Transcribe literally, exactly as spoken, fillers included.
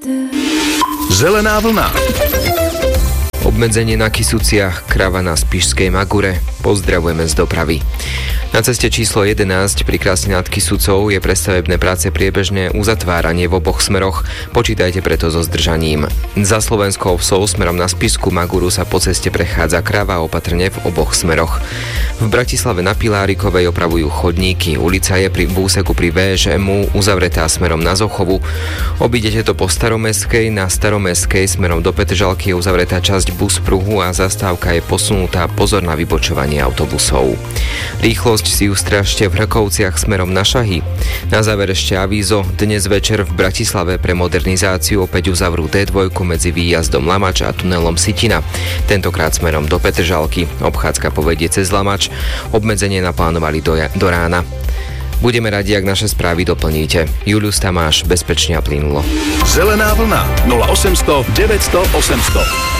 Zelená vlna. Obmedzenie na Kysuciach, krava na Spišskej Magure. Pozdravujeme z dopravy. Na ceste číslo jedenásť pri Krasne nad Kysucou je pre stavebné práce priebežné uzatváranie v oboch smeroch. Počítajte preto so zdržaním. Za Slovenskou vsou smerom na Spišskú Maguru sa po ceste prechádza krava opatrne v oboch smeroch. V Bratislave na Pilárikovej opravujú chodníky. Ulica je pri úseku pri vé ž em u uzavretá smerom na Zochovu. Obídete to po Staromestskej. Na Staromestskej smerom do Petržalky je uzavretá časť buspruhu a zastávka je posunutá. Pozor na vybočovanie autobusov. Rýchlosť si ustražte v Hrkovciach smerom na Šahy. Na záver ešte avízo. Dnes večer v Bratislave pre modernizáciu opäť uzavrú dé dva medzi výjazdom Lamač a tunelom Sitina. Tentokrát smerom do Petržalky. Obchádzka povedie cez Lamač. Obmedzenie naplánovali do, ja- do rána. Budeme radi, ak naše správy doplníte. Julius Tamáš, bezpečne a plynulo. Zelená vlna nula osemsto deväťsto osemsto.